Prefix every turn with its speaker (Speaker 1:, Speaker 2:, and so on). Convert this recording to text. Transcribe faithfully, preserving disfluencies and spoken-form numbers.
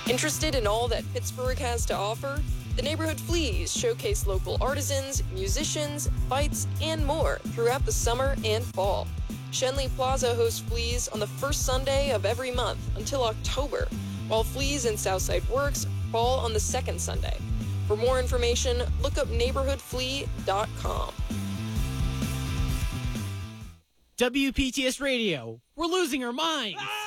Speaker 1: Interested in all that Pittsburgh has to offer? The Neighborhood Fleas showcase local artisans, musicians, fights, and more throughout the summer and fall. Shenley Plaza hosts Fleas on the first Sunday of every month until October, while Fleas and Southside Works fall on the second Sunday. For more information, look up neighborhood flea dot com.
Speaker 2: W P T S Radio, we're losing our minds.